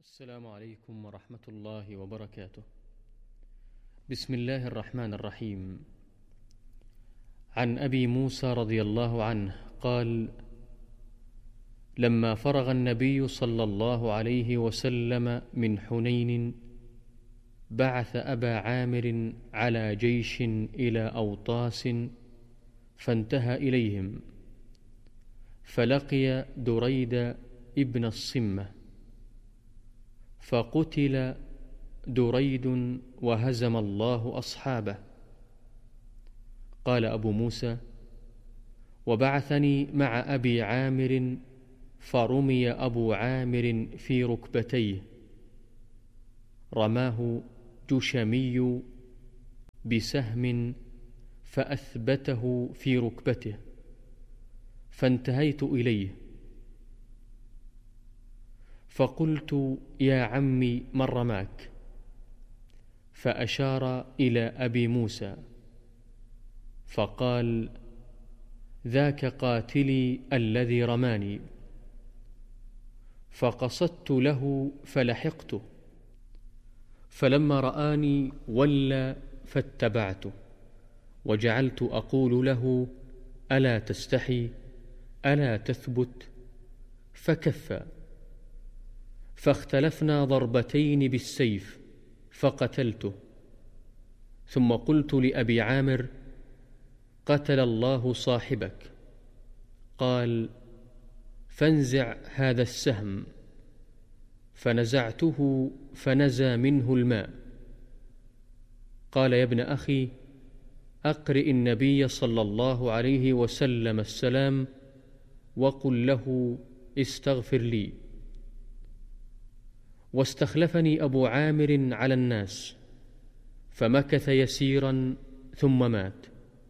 السلام عليكم ورحمة الله وبركاته. بسم الله الرحمن الرحيم. عن أبي موسى رضي الله عنه قال: لما فرغ النبي صلى الله عليه وسلم من حنين بعث أبا عامر على جيش إلى أوطاس فانتهى إليهم، فلقي دريد ابن الصمة، فقتل دريد وهزم الله أصحابه. قال أبو موسى: وبعثني مع أبي عامر فرمي أبو عامر في ركبتيه، رماه جشمي بسهم فأثبته في ركبته، فانتهيت إليه فقلت: يا عمي من رماك؟ فأشار إلى أبي موسى فقال: ذاك قاتلي الذي رماني. فقصدت له فلحقته، فلما رآني ولى فاتبعته، وجعلت أقول له: ألا تستحي؟ ألا تثبت؟ فكف، فاختلفنا ضربتين بالسيف فقتلته. ثم قلت لأبي عامر: قتل الله صاحبك. قال: فانزع هذا السهم. فنزعته فنزى منه الماء. قال: يا ابن أخي، أقرئ النبي صلى الله عليه وسلم السلام وقل له استغفر لي. واستخلفني أبو عامر على الناس، فمكث يسيرا ثم مات.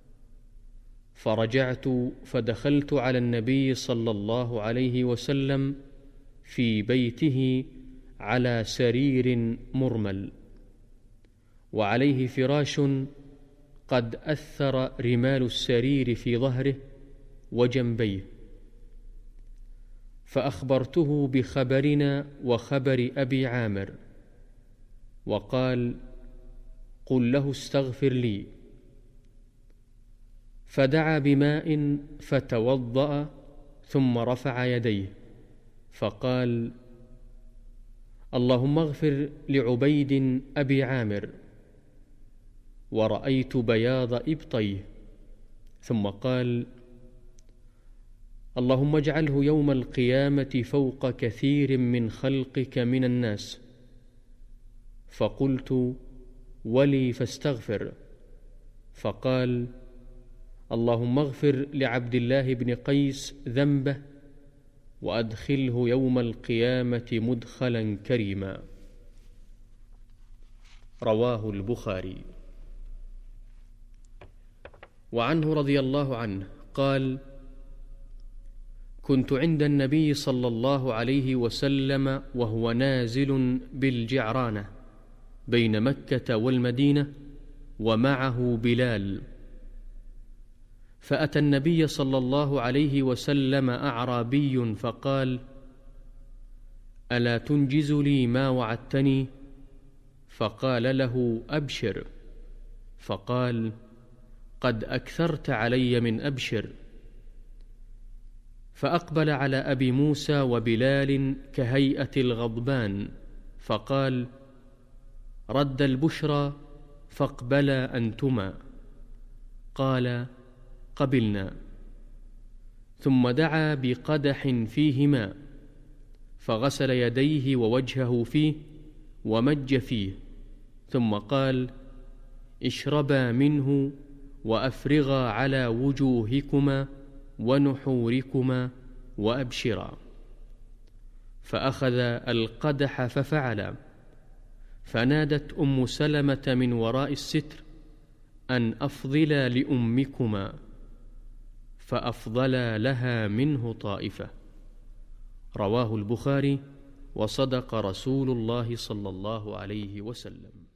فرجعت فدخلت على النبي صلى الله عليه وسلم في بيته على سرير مرمل، وعليه فراش قد أثر رمال السرير في ظهره وجنبيه. فأخبرته بخبرنا وخبر أبي عامر، وقال: قل له استغفر لي. فدعا بماء فتوضأ، ثم رفع يديه فقال: اللهم اغفر لعبيد أبي عامر. ورأيت بياض إبطيه، ثم قال: اللهم اجعله يوم القيامة فوق كثير من خلقك من الناس. فقلت: ولي فاستغفر. فقال: اللهم اغفر لعبد الله بن قيس ذنبه، وأدخله يوم القيامة مدخلا كريما. رواه البخاري. وعنه رضي الله عنه قال: كنت عند النبي صلى الله عليه وسلم وهو نازل بالجعرانة بين مكة والمدينة، ومعه بلال. فأتى النبي صلى الله عليه وسلم أعرابي فقال: ألا تنجز لي ما وعدتني؟ فقال له: أبشر. فقال: قد أكثرت علي من أبشر. فأقبل على أبي موسى وبلال كهيئة الغضبان، فقال: رد البشرى فاقبلا أنتما. قال: قبلنا. ثم دعا بقدح فيه ماء، فغسل يديه ووجهه فيه ومج فيه، ثم قال: اشربا منه وأفرغا على وجوهكما ونحوركما وأبشرا. فأخذ القدح ففعل. فنادت أم سلمة من وراء الستر أن أفضلا لأمكما، فأفضلا لها منه طائفة. رواه البخاري. وصدق رسول الله صلى الله عليه وسلم.